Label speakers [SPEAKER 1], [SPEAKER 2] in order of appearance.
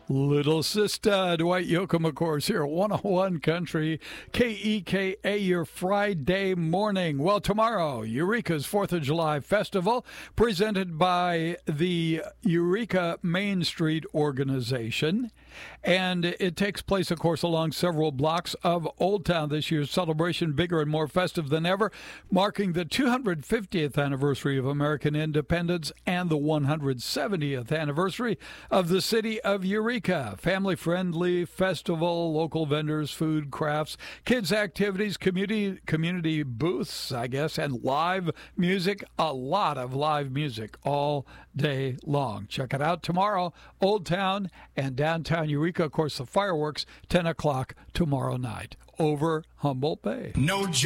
[SPEAKER 1] Little Sister, Dwight Yoakam, of course, here at 101 Country, KEKA, your Friday morning. Well, tomorrow, Eureka's 4th of July Festival, presented by the Eureka Main Street Organization. And it takes place, of course, along several blocks of Old Town. This year's celebration, bigger and more festive than ever, marking the 250th anniversary of American independence and the 170th anniversary of the city of Eureka. Family-friendly festival, local vendors, food, crafts, kids' activities, community booths, I guess, and live music. A lot of live music all day long. Check it out tomorrow, Old Town and downtown Eureka. Of course, the fireworks, 10 o'clock tomorrow night over Humboldt Bay.
[SPEAKER 2] No